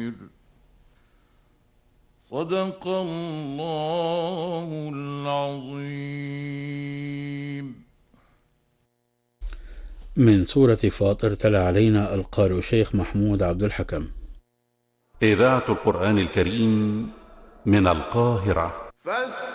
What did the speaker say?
صدق الله العظيم. من سورة فاطر تلا علينا القارئ الشيخ محمود عبد الحكم. إذاعة القرآن الكريم من القاهرة.